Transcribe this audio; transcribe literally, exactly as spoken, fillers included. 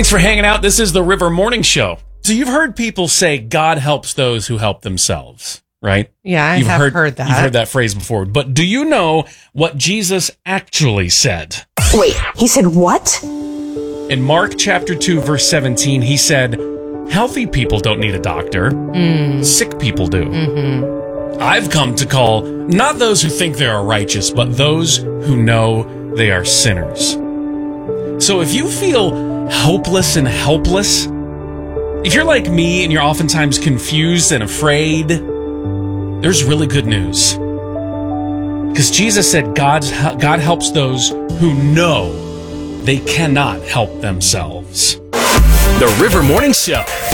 Thanks for hanging out. This is the River Morning Show. So you've heard people say God helps those who help themselves, right? Yeah, I you've have heard, heard that. You've heard that phrase before. But do you know what Jesus actually said? Wait, he said what? In Mark chapter two, verse seventeen, he said, healthy people don't need a doctor. Mm. Sick people do. Mm-hmm. I've come to call not those who think they are righteous, but those who know they are sinners. So if you feel hopeless and helpless, if you're like me and you're oftentimes confused and afraid, there's really good news. Because Jesus said God's, God helps those who know they cannot help themselves. The River Morning Show.